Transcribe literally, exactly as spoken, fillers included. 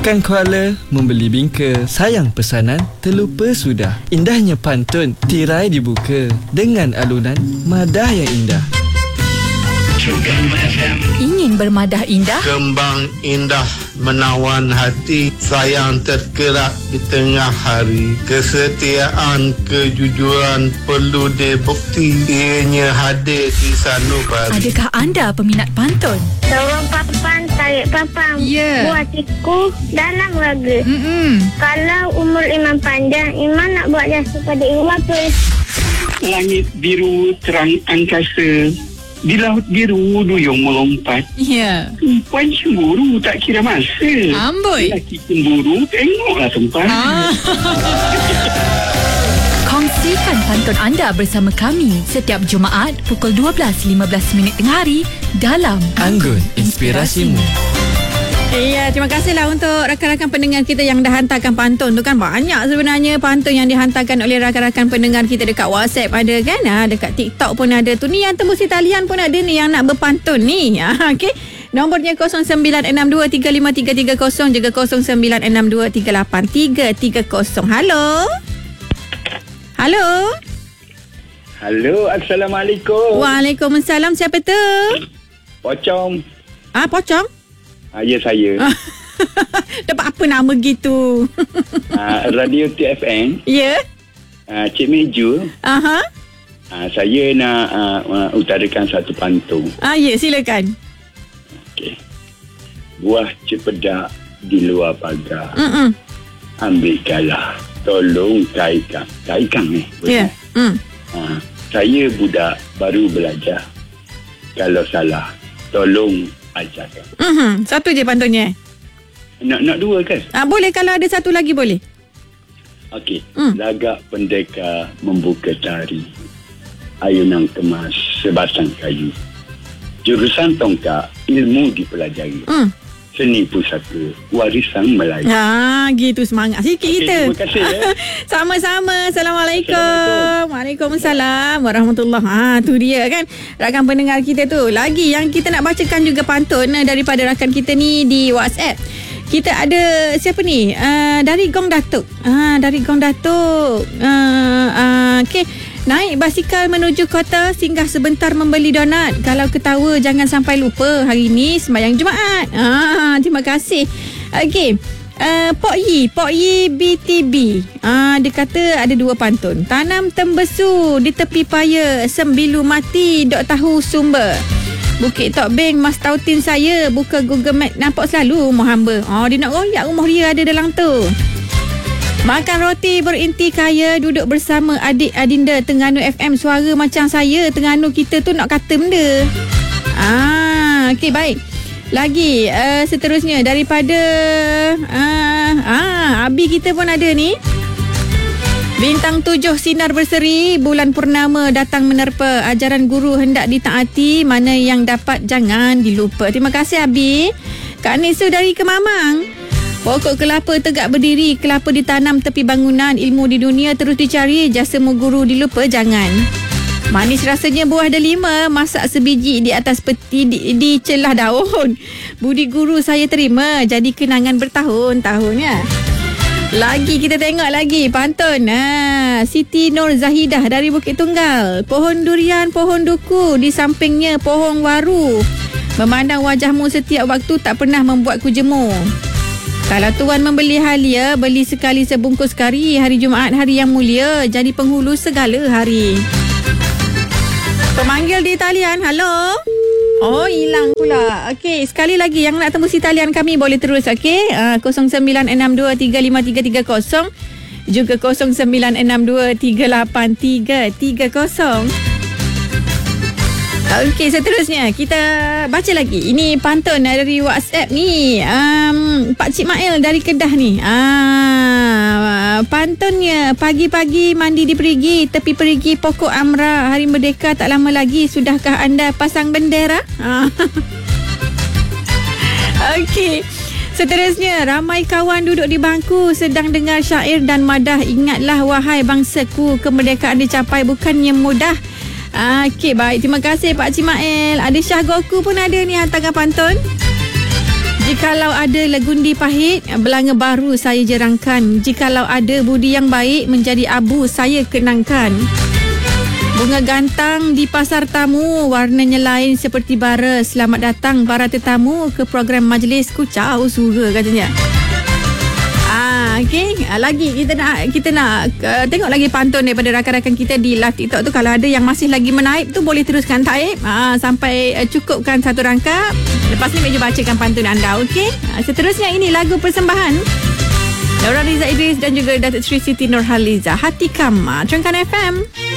Makan kuala, membeli bingka, sayang pesanan, terlupa sudah. Indahnya pantun, tirai dibuka dengan alunan madah yang indah. Ingin bermadah indah? Kembang indah menawan hati, sayang tergerak di tengah hari. Kesetiaan, kejujuran perlu dibukti, ianya hadir di sanubari. Adakah anda peminat pantun? Dorong papan, tarik papan, Ya. buat siku dalam raga. Mm-mm. Kalau umur imam panjang, imam nak buat jasa pada ibu bapa. Langit biru terang angkasa, di laut biru duyung melompat. Ya. Perempuan cemburu tak kira masa. Amboi. Lelaki cemburu tengoklah tempat. Ah. Kongsikan pantun anda bersama kami setiap Jumaat pukul dua belas lima belas minit tengah hari dalam Anggun Inspirasimu. Ya, terima kasihlah untuk rakan-rakan pendengar kita yang dah hantarkan pantun tu kan. Banyak sebenarnya pantun yang dihantarkan oleh rakan-rakan pendengar kita dekat WhatsApp ada kan, ha, dekat TikTok pun ada tu. Ni yang tembus di talian pun ada ni yang nak berpantun ni. Ha, okey. Nombornya kosong sembilan enam dua tiga lima tiga tiga kosong juga kosong sembilan enam dua tiga lapan tiga tiga kosong. Halo. Halo. Halo, Assalamualaikum. Waalaikumsalam. Siapa tu? Pocong. Ah, Pocong. Ah, ya, saya. Dapat apa nama gitu? ah, Radio T F N. Ya. Ah, Cik Meju. Aha. Ah, saya nak ah, uh, utarakan satu pantun. Ah, ya, silakan. Okey. Buah cepedak di luar pagar. Mm-mm. Ambil galah. Tolong kaitkan. Kaitkan ni. Ya. Mm. Ah, saya budak baru belajar. Kalau salah, tolong ajarkan. Mm-hmm. Satu je pantunnya. Nak nak dua kan? Ah, boleh kalau ada satu lagi boleh. Okey. Hmm. Lagak pendekar membuka tari. Ayunan kemas sebatang kayu. Jurusan tongkat, ilmu dipelajari. Hmm. Seni pusaka, warisan Melayu. Ha, gitu semangat sikit Okey, kita. terima kasih ya. Sama-sama. Assalamualaikum. Waalaikumsalam warahmatullahi. Ha, tu dia kan rakan pendengar kita tu. Lagi yang kita nak bacakan juga pantun eh, daripada rakan kita ni di WhatsApp. Kita ada siapa ni? Uh, dari Gong Datuk. Ah, dari Gong Datuk. Uh, uh, okey. Naik basikal menuju kota, singgah sebentar membeli donat. Kalau ketawa jangan sampai lupa hari ni sembahyang Jumaat. Ah, terima kasih. Okey. Uh, Pok Yi, Pok Yi B T B. Ah, dia kata ada dua pantun. Tanam tembesu di tepi paya, sembilu mati dok tahu sumber. Bukit Tok Beng, Mas Tautin saya. Buka Google Map, nampak selalu rumah hamba. Oh, dia nak royak rumah dia ada dalam tu. Makan roti berinti kaya, duduk bersama adik adinda Terengganu F M. Suara macam saya, Terengganu kita tu nak kata benda. Ah, okey baik. Lagi uh, seterusnya daripada uh, ah, Abi kita pun ada ni. Bintang tujuh sinar berseri, bulan purnama datang menerpa. Ajaran guru hendak ditaati, mana yang dapat jangan dilupa. Terima kasih Abi. Kak Nisu dari Kemamang. Pokok kelapa tegak berdiri, kelapa ditanam tepi bangunan, ilmu di dunia terus dicari, jasamu guru dilupa jangan. Manis rasanya buah delima, masak sebiji di atas peti di, di celah daun. Budi guru saya terima, jadi kenangan bertahun-tahun ya. Lagi kita tengok lagi pantun. Ha, Siti Nur Zahidah dari Bukit Tunggal. Pohon durian, pohon duku, di sampingnya pohon waru. Memandang wajahmu setiap waktu tak pernah membuatku jemu. Kalau tuan membeli halia, beli sekali sebungkus kari. Hari Jumaat hari yang mulia, jadi penghulu segala hari. Pemanggil di talian, halo. Oh, hilang pula. Okey, sekali lagi yang nak tembus di talian kami boleh terus, okey? Uh, kosong sembilan enam dua tiga lima tiga tiga kosong juga kosong sembilan enam dua tiga lapan tiga tiga kosong. Okey, seterusnya kita baca lagi. Ini pantun dari WhatsApp ni. Um, Pak Cik Mail dari Kedah ni. Ah, pantunnya, pagi-pagi mandi di perigi, tepi perigi pokok amra. Hari Merdeka tak lama lagi. Sudahkah anda pasang bendera? Ah. Okey. Seterusnya, ramai kawan duduk di bangku sedang dengar syair dan madah. Ingatlah wahai bangsaku, kemerdekaan dicapai bukannya mudah. Okey, baik. Terima kasih Pak Cik Mael. Ada Syah Goku pun ada ni hantarkan pantun. Jika Jikalau ada legundi pahit, belanga baru saya jerangkan. Jikalau ada budi yang baik, menjadi abu saya kenangkan. Bunga gantang di pasar tamu, warnanya lain seperti bara. Selamat datang para tetamu ke program majlis Kucau Sura katanya. Ah, okey. Ah, lagi kita nak kita nak uh, tengok lagi pantun daripada rakan-rakan kita di live TikTok tu. Kalau ada yang masih lagi menaip tu, boleh teruskan taip ah, sampai uh, cukupkan satu rangkap. Lepas ni Meju bacakan pantun anda, okey? Ah, seterusnya ini lagu persembahan Laura Riza Idris dan juga Datuk Sri Siti Nurhaliza, Hati Kama, Trengkan F M.